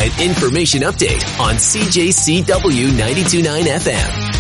an information update on CJCW 92.9 FM.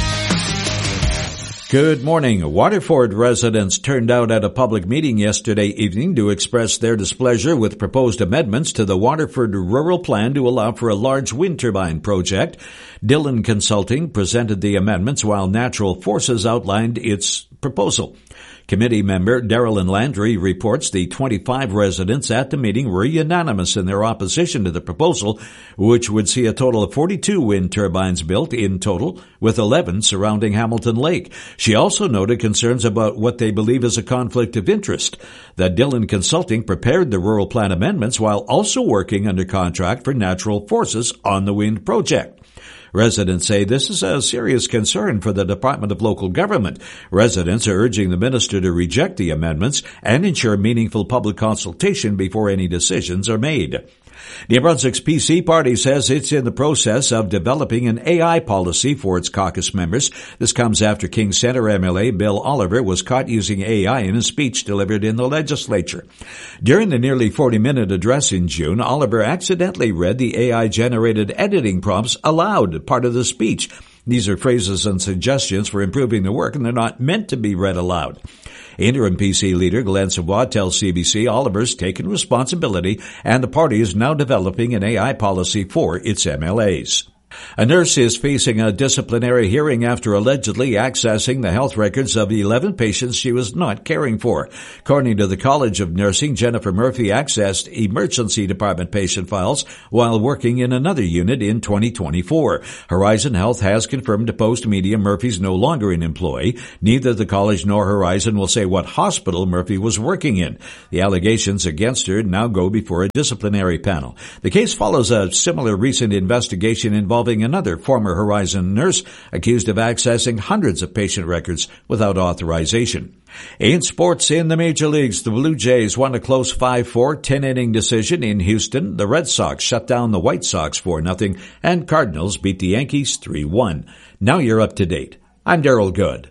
Good morning. Waterford residents turned out at a public meeting yesterday evening to express their displeasure with proposed amendments to the Waterford Rural Plan to allow for a large wind turbine project. Dillon Consulting presented the amendments while Natural Forces outlined its proposal. Committee member Darylyn Landry reports the 25 residents at the meeting were unanimous in their opposition to the proposal, which would see a total of 42 wind turbines built in total, with 11 surrounding Hamilton Lake. She also noted concerns about what they believe is a conflict of interest. That Dillon Consulting prepared the rural plan amendments while also working under contract for Natural Forces on the wind project. Residents say this is a serious concern for the Department of Local Government. Residents are urging the minister to reject the amendments and ensure meaningful public consultation before any decisions are made. New Brunswick's PC party says it's in the process of developing an AI policy for its caucus members. This comes after King Centre MLA Bill Oliver was caught using AI in a speech delivered in the legislature. During the nearly 40-minute address in June, Oliver accidentally read the AI-generated editing prompts aloud, part of the speech. These are phrases and suggestions for improving the work, and they're not meant to be read aloud. Interim PC leader Glenn Savoie tells CBC Oliver's taken responsibility and the party is now developing an AI policy for its MLAs. A nurse is facing a disciplinary hearing after allegedly accessing the health records of 11 patients she was not caring for. According to the College of Nursing, Jennifer Murphy accessed emergency department patient files while working in another unit in 2024. Horizon Health has confirmed to Post Media Murphy's no longer an employee. Neither the college nor Horizon will say what hospital Murphy was working in. The allegations against her now go before a disciplinary panel. The case follows a similar recent investigation involving another former Horizon nurse accused of accessing hundreds of patient records without authorization. In sports in the major leagues, the Blue Jays won a close 5-4 10-inning decision in Houston. The Red Sox shut down the White Sox 4-0, and Cardinals beat the Yankees 3-1. Now you're up to date. I'm Daryl Good.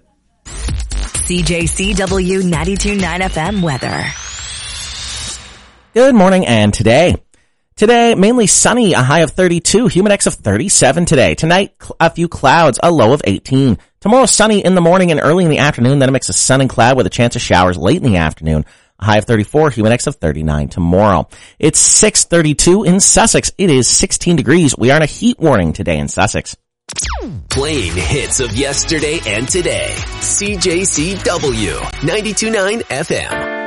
CJCW 92.9 FM weather. Good morning, and today, mainly sunny, a high of 32, humidex of 37 today. Tonight, a few clouds, a low of 18. Tomorrow, sunny in the morning and early in the afternoon, then a mix of sun and cloud with a chance of showers late in the afternoon. A high of 34, humidex of 39 tomorrow. It's 6:32 in Sussex. It is 16 degrees. We are in a heat warning today in Sussex. Playing hits of yesterday and today. CJCW 92.9 FM.